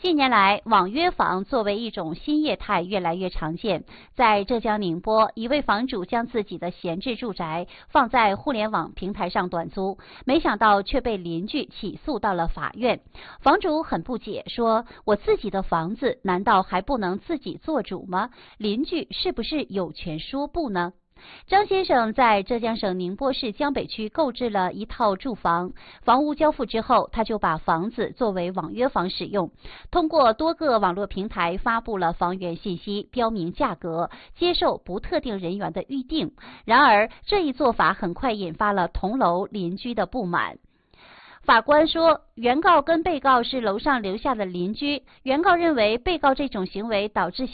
近年来，网约房作为一种新业态越来越常见。在浙江宁波，一位房主将自己的闲置住宅放在互联网平台上短租，没想到却被邻居起诉到了法院。房主很不解，说：“我自己的房子难道还不能自己做主吗？邻居是不是有权说不呢？”张先生在浙江省宁波市江北区购置了一套住房，房屋交付之后，他就把房子作为网约房使用，通过多个网络平台发布了房源信息，标明价格，接受不特定人员的预订。然而，这一做法很快引发了同楼邻居的不满。法官说，原告跟被告是楼上楼下的邻居，原告认为被告这种行为导致